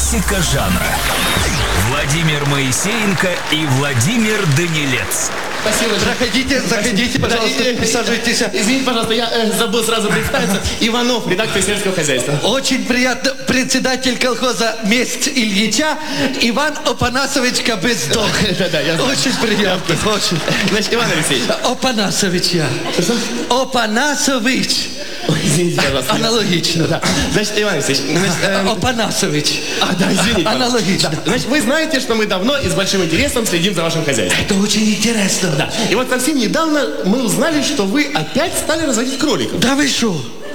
Классика жанра. Владимир Моисеенко и Владимир Данилец. Спасибо. Проходите, заходите, пожалуйста, присаживайтесь. Извините, пожалуйста, я забыл сразу представиться. Иванов, редактор сельского хозяйства. Очень приятно. Председатель колхоза «Месть Ильича» Иван Опанасович Кобыздох. Да, я знаю. Очень приятно, очень. Значит, Иван Алексеевич. Опанасович я. Опанасович. Ой, извините, пожалуйста. Аналогично. Да. Значит, Иван Алексеевич, Опанасович. да, извините. Аналогично. Да. Значит, вы знаете, что мы давно и с большим интересом следим за вашим хозяйством. Это очень интересно. Да. И вот совсем недавно мы узнали, что вы опять стали разводить кроликов. Да вы что?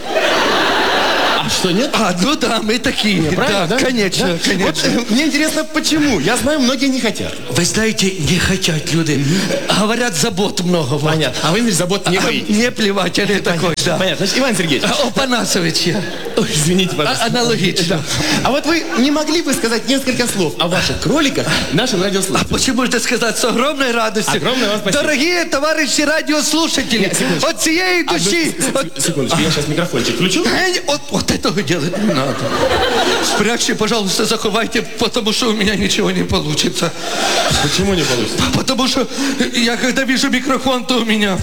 А что, нет? Ну да, мы такие. Правильно, да? Конечно, Да? конечно. Вот, мне интересно, почему? Я знаю, многие не хотят. Вы знаете, не хотят люди. Говорят, забот много. Вот. Понятно. А вы, значит, забот не боитесь. Не плевать, я такой, да. Понятно. Значит, Иван Сергеевич. Опанасович я. Ой, извините, пожалуйста. Аналогично. А вот вы не могли бы сказать несколько слов о ваших кроликах нашим радиослушателям? Почему же сказать с огромной радостью? Огромное вам спасибо. Дорогие товарищи радиослушатели, Нет, секундочку. от всей души. Секундочку, я сейчас микрофончик включу. Вот этого делать не надо. Спрячьте, пожалуйста, заховайте, потому что у меня ничего не получится. Почему не получится? Потому что я когда вижу микрофон, то у меня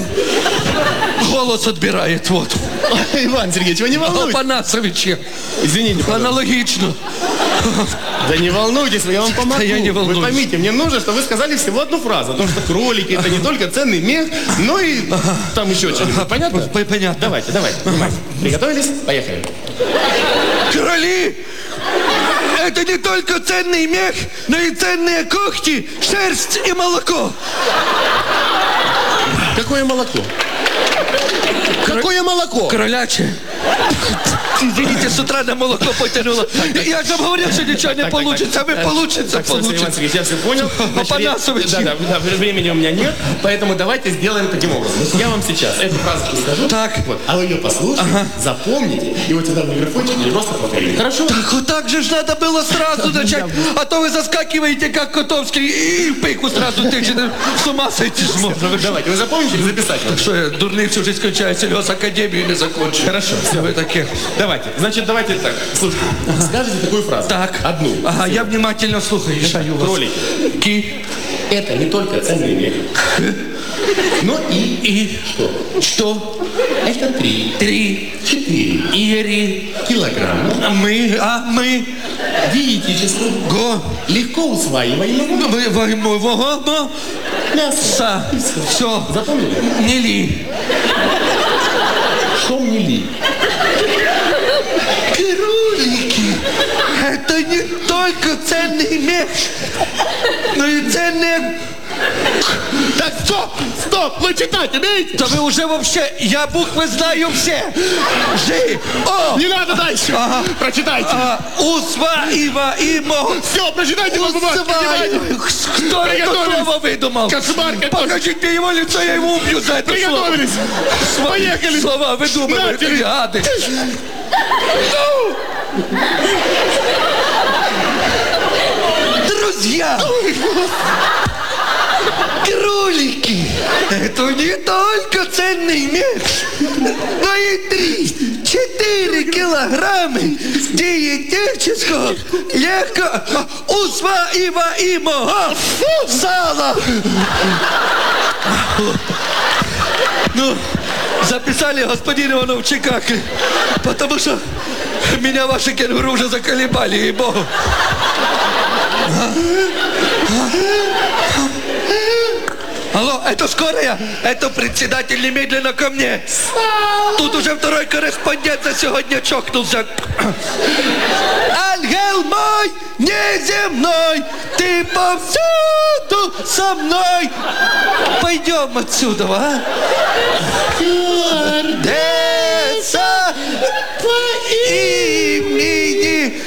голос отбирает, вот. Иван Сергеевич, вы не волнуйтесь. Опанасович я. Извините, пожалуйста. Аналогично. Да не волнуйтесь, я вам помогу. Да я не волнуюсь. Вы поймите, мне нужно, чтобы вы сказали всего одну фразу. Потому что кролики это не только ценный мех, но и там еще что-нибудь. Понятно? Понятно. Давайте, внимание. Приготовились? Поехали. Короли! Это не только ценный мех, но и ценные когти, шерсть и молоко. Какое молоко? Какое молоко? Кролячее. Извините, с утра на молоко потянуло. Я же говорил, что ничего не получится, а вы получится, Так, Иван получится. Сергеевич, я все понял. Опанасович. Да, времени у меня нет, поэтому давайте сделаем таким образом. Я вам сейчас эту фразу скажу. Так. Вот, а вы ее послушайте, запомните, и вот сюда в микрофончик или просто повторите. Хорошо? Так вот так же ж надо было сразу начать, а то вы заскакиваете, как Котовский, и в пику сразу тычете. С ума сойти ж можно. Давайте, вы запомните или записать? Что я, дурный всю жизнь кончаю, слез академию не закончу. Хорошо, все. Вы такие. Давайте, значит, давайте так. Слушайте, скажите такую фразу. Так. Одну. Ага, я внимательно слухаю. Решаю вас. Кролики. Ки. Это не только ценный мех. Но и что? Что? Это 3, 4 Ири. килограмма Мы. диетического, легко усваиваемого мяса. Все. Запомнили? Не ли. Что мне ли? Кролики. Это не только ценный мех, но и ценные... Так, стоп, вы читать умеете? Да вы уже вообще, я буквы знаю все. Ж, О. Не надо дальше. Ага. Прочитайте. Усваиваемо. Все, прочитайте по бумажке. Кто это слово выдумал? Кошмар какой. Покажите его лицо, я его убью за это слово. Приготовились. Поехали. Слова выдумывают, Нате. гады. Друзья! Кролики! Это не только ценный мех, но и 3-4 килограмма диетического легко усваиваемого сала. Ну, записали, господин Иванов, Чикаго, потому что меня ваши кенгуру уже заколебали, ей-богу. Алло, это скорая? Это председатель немедленно ко мне. Тут уже второй корреспондент за сегодня чокнулся. Ангел мой неземной, ты повсюду со мной. Пойдем отсюда, а? Гордеца по имени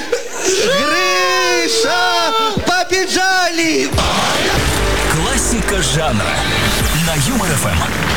Гриша, побежали. Классика жанра на Юмор ФМ.